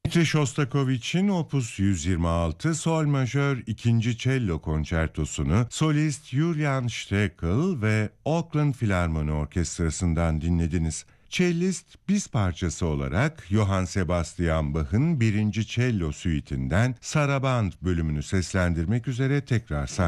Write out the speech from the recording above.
Dimitri Shostakovich'in Opus 126 Sol Majör 2. Cello Konçertosunu solist Julian Streckel ve Auckland Filarmoni Orkestrası'ndan dinlediniz. Cellist biz parçası olarak Johann Sebastian Bach'ın 1. Cello Suite'inden Saraband bölümünü seslendirmek üzere tekrar sahneye